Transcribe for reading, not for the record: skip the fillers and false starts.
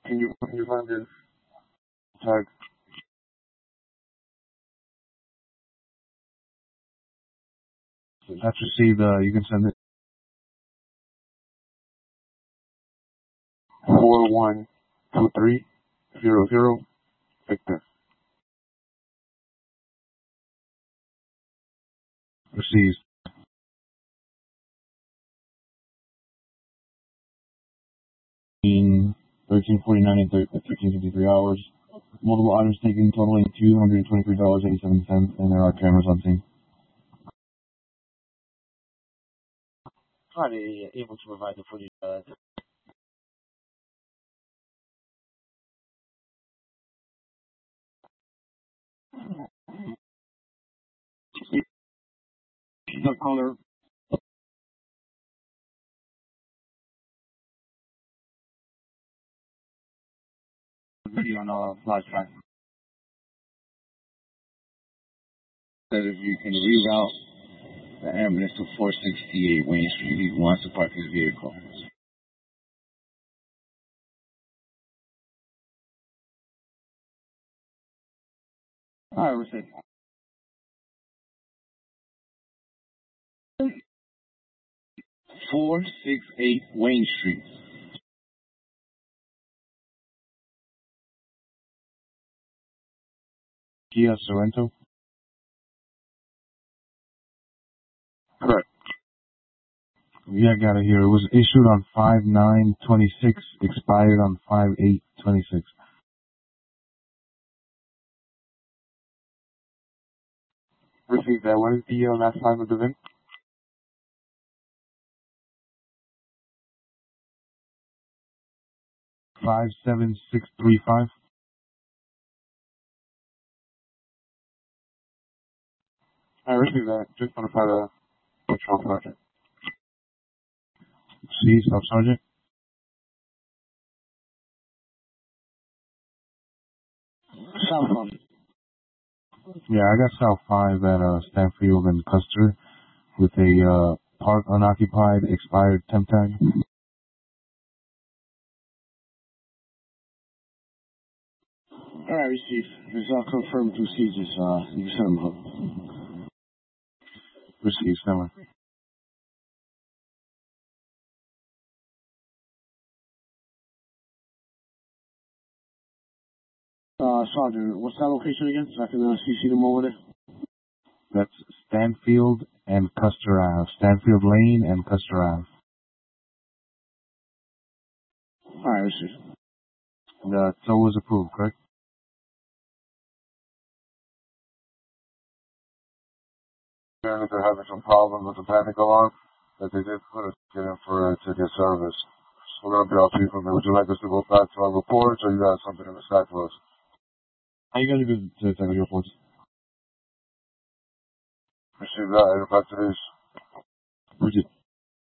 Can you find this tag? That's received. You can send it. 412300 Victor. Received. In 1349 and 1353 hours. Multiple items taken totaling $223.87, and there are cameras on scene. Are they able to provide the footage? The caller. Video on flash drive. That if you can reroute the ambulance to 468 Wayne Street, he wants to park his vehicle. All right, receive. 468 Wayne Street. Kia Sorento. Correct. Yeah, I got it here. It was issued on 5/9/26, expired on 5/8/26. Received that. What is the last line of the VIN? 57635. I received that. Just notify the patrol sergeant. See, Staff Sergeant. South. Yeah, I got South 5 at Stanfield and Custer with a park unoccupied expired temp tag. All right, receive. It's all confirmed through Caesars. You can send them home. Receive, Stanley. Sergeant, what's that location again? So I can CC them over there. That's Stanfield and Custer Ave. Stanfield Lane and Custer Ave. All right, receive. The tow was approved, correct? Apparently they're having some problems with the panic alarm that they did put a ticket in for to get service. We're going to be off people. Would you like us to go back to our reports, or you got something in the stack for us? How you guys going to take your reports? Receive that. Back to these. Bridget.